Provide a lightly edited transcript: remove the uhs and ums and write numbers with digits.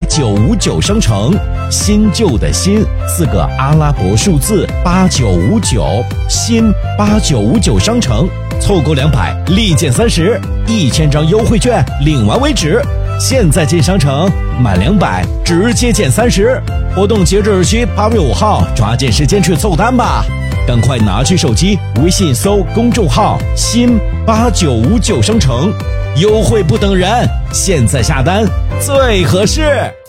8959生成，新旧的新4个阿拉伯数字8959，新8959商城，凑够200立减30，1000张优惠券领完为止。现在进商城，满200直接减30，活动截止日期8月5号，抓紧时间去凑单吧！赶快拿起手机，微信搜公众号“新8959生成”，优惠不等人，现在下单最合适。